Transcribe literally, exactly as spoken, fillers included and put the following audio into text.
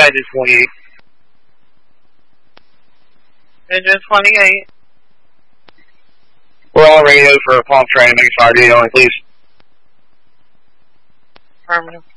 engine twenty-eight. Engine twenty-eight. We're on radio for a pump train, make fire duty only, please. Affirmative.